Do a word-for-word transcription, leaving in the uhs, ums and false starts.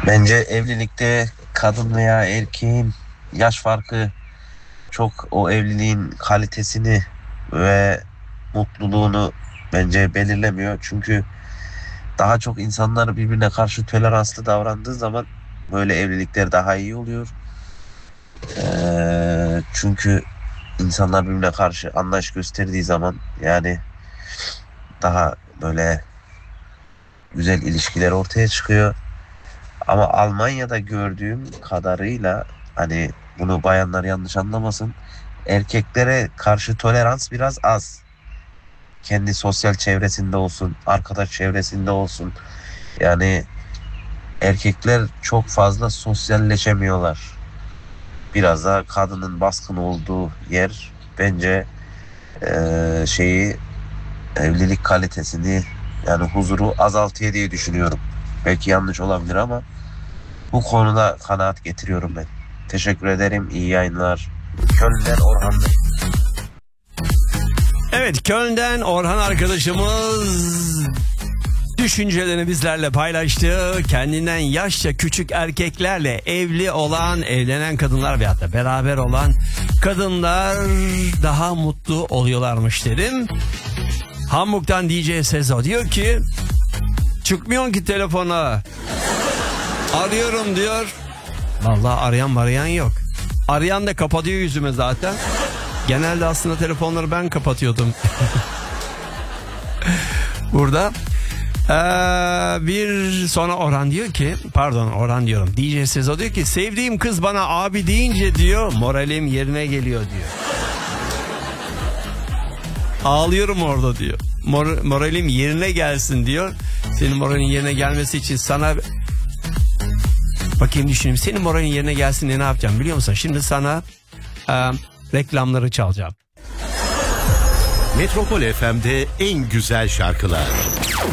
Bence evlilikte kadın veya erkeğin yaş farkı çok o evliliğin kalitesini ve mutluluğunu bence belirlemiyor. Çünkü daha çok insanlar birbirine karşı toleranslı davrandığı zaman böyle evlilikler daha iyi oluyor. Ee, çünkü insanlar birbirine karşı anlayış gösterdiği zaman yani daha böyle güzel ilişkiler ortaya çıkıyor. Ama Almanya'da gördüğüm kadarıyla hani bunu bayanlar yanlış anlamasın. Erkeklere karşı tolerans biraz az. Kendi sosyal çevresinde olsun, arkadaş çevresinde olsun. Yani erkekler çok fazla sosyalleşemiyorlar. Biraz da kadının baskın olduğu yer bence eee, şeyi evlilik kalitesini yani huzuru azaltıyor diye düşünüyorum. Belki yanlış olabilir ama bu konuda kanaat getiriyorum ben. Teşekkür ederim. İyi yayınlar. Köln'den Orhan Bey. Evet, Köln'den Orhan arkadaşımız düşüncelerini bizlerle paylaştı. Kendinden yaşça küçük erkeklerle evli olan, evlenen kadınlar veyahut da beraber olan kadınlar daha mutlu oluyorlarmış dedim. Hamburg'dan D J Sezo diyor ki çıkmıyorsun ki telefona. Arıyorum diyor. Vallahi arayan arayan yok. Arayan da kapatıyor yüzüme zaten. Genelde aslında telefonları ben kapatıyordum. Burada. Ee, bir sonra Orhan diyor ki, pardon Orhan diyorum, D J Sezo diyor ki sevdiğim kız bana abi deyince diyor moralim yerine geliyor diyor. Ağlıyorum orada diyor. Mor, moralim yerine gelsin diyor. Senin moralin yerine gelmesi için sana bakayım düşüneyim. Senin moralin yerine gelsin diye ne yapacağım biliyor musun? Şimdi sana e, reklamları çalacağım. Metropol F M'de en güzel şarkılar